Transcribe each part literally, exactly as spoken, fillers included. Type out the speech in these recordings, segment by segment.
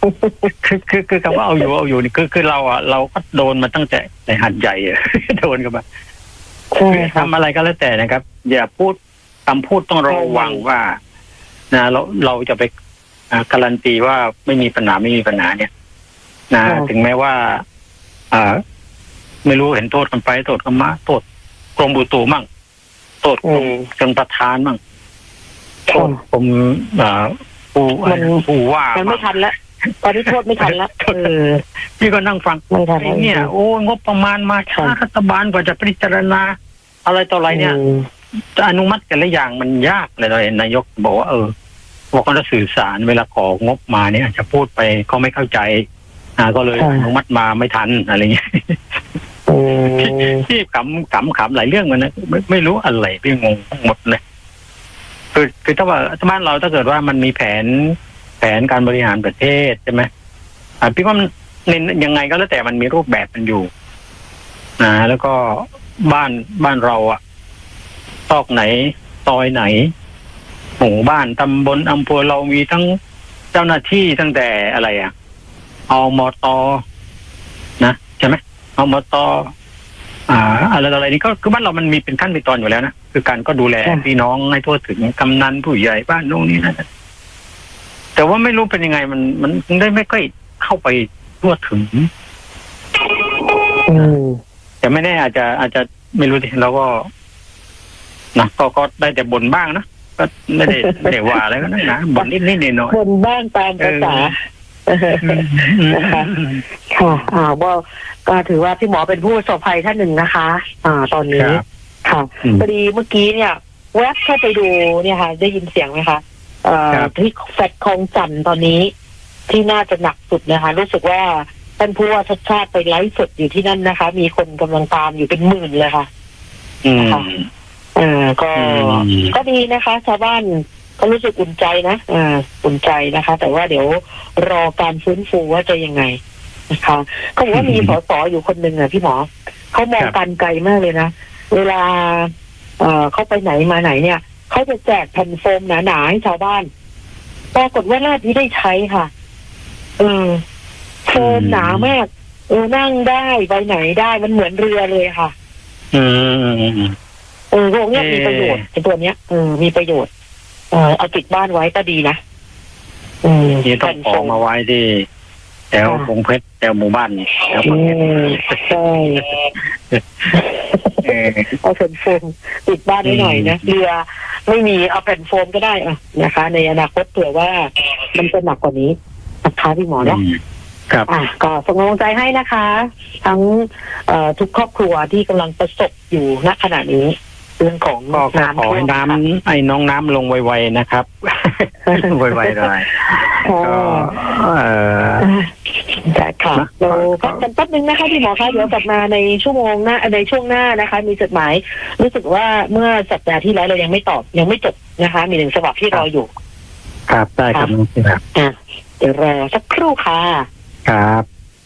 คือคือคือคำว่าเอาอยู่เอาอยู่นี่คือคือเราอ่ะเราก็โดนมาตั้งแต่ในหัดใหญ่โดนกันมาทำอะไรก็แล้วแต่นะครับอย่าพูดคำพูดต้องระวังว่านะเราเราจะไปการันตีว่าไม่มีปัญหาไม่มีปัญหาเนี่ยนะถึงแม้ว่าอ่าไม่รู้เห็นโทษกันไปโทษกันมาโทษกรมอุตุมั่งโทษกรมชนประทานมั่งโทษผมอ่าผู้ผู้ว่ามันไม่ทันแล้วตอนนี้โทษไม่ทันแล้วเออพี่ก็นั่งฟังไม่ทันเนี่ยโอ้งบประมาณมาช้ารัฐบาลกว่าจะพิจารณาอะไรต่ออะไรเนี่ยจะอนุมัติกันหลายอย่างมันยากเลยนายกบอกว่าเออบอกเขาจะสื่อสารเวลาของบมาเนี่ยจะพูดไปเขาไม่เข้าใจอ่าก็เลยอนุมัติมาไม่ทันอะไรเงี้ยที่ขำขำขำหลายเรื่องมันนะไม่ไม่รู้อะไรพี่งงหมดเลยคือคือถ้าว่าบ้านเราถ้าเกิดว่ามันมีแผนแผนการบริหารประเทศใช่ไหมอ่าพี่ว่ามันยังไงก็แล้วแต่มันมีรูปแบบมันอยู่นะแล้วก็บ้านบ้านเราอะซอกไหนซอยไหนหมู่บ้านตำบลอำเภอเรามีทั้งเจ้าหน้าที่ตั้งแต่อะไรอะอมต.นะใช่ไหมอมต.อ่าอะไรอะไรนี่ก็คือบ้านเรามันมีเป็นขั้นเป็นตอนอยู่แล้วนะคือการก็ดูแลพี่น้องให้ทั่วถึงกำนันผู้ใหญ่บ้านนู่นนี่นั่นแต่ว่าไม่รู้เป็นยังไงมันมันได้ไม่ค่อยเข้าไปทั่วถึงแต่ไม่แน่อาจจะอาจจะไม่รู้ดิเราก็นะก็ก็ได้แต่บ่นบ้างนะก็ไม่ได้ไม่ได้ว่าอะไรก็นั่นนะบ่นนิดนิดหน่อยหน่อยบ่นบ้างตามภาษานะคะค่ะอ่าว่าก็ถือว่าพี่หมอเป็นผู้ประสบภัยท่านหนึ่งนะคะ อ่า ตอนนี้ค่ะพอดีเมื่อกี้เนี่ยแวบเข้าไปดูเนี่ยค่ะได้ยินเสียงไหมคะเอ่อที่แฟลตคลองจันทร์ตอนนี้ที่น่าจะหนักสุดนะคะรู้สึกว่าท่านผู้ว่าชัดชาติไปไลฟ์สดอยู่ที่นั่นนะคะ มีคนกำลังตามอยู่เป็นหมื่นเลยค่ะนะคะเอ่อก็ก็ดีนะคะชาวบ้านก็รู้สึกอุ่นใจนะอ่าอุ่นใจนะคะแต่ว่าเดี๋ยวรอการฟื้นฟูว่าจะยังไงนะคะเขาบอกว่ามีสสอยู่คนหนึ่งอ่ะพี่หมอเขามองการไกลมากเลยนะเวลาเอ่อเขาไปไหนมาไหนเนี่ยเขาจะแจกแผ่นโฟมหนาๆให้ชาวบ้านปรากฏว่าราชนี้ได้ใช้ค่ะเออโฟมหนามากเออนั่งได้ไปไหนได้มันเหมือนเรือเลยค่ะอืมเออพวกนี้มีประโยชน์ไอ้ตัวเนี้ยเออมีประโยชน์เออเอาติดบ้านไว้ก็ดีนะอืมนี่ต้องขอมาไว้ที่แถวพงเพชรแถวหมู่บ้านนี่แถวประเทศใช่เอาแผ่นโฟมติดบ้านไว้หน่อยนะเรือไม่มีเอาแผ่นโฟมก็ได้อ่ะนะคะในอนาคตเผื่อว่ามันจะหนักกว่านี้นะคะพี่หมอเนาะครับอ่ะก็ส่งกำลังใจให้นะคะทั้งเอ่อทุกครอบครัวที่กำลังประสบอยู่ณขณะนี้เรื่องของน้ำขอให้น้ำไอ้น้องน้ำลงไวๆนะครับไวๆหน่อยก็เอ่อได้ค่ะเราพักกันแป๊บนึงนะคะพี่หมอคะเดี๋ยวกลับมาในชั่วโมงหน้าในช่วงหน้านะคะมีจดหมายรู้สึกว่าเมื่อสัปดาห์ที่แล้วเรายังไม่ตอบยังไม่จบนะคะมีหนึ่งฉบับที่รออยู่ครับได้ครับครับอ่ะเดี๋ยวรอสักครู่ค่ะครับ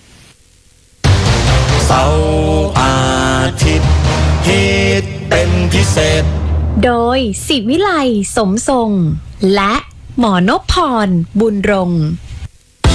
เสาร์อาทิตย์ฮิตเป็นพิเศษโดยศิวิไลสมทรงและหมอนพพรบุญรงค์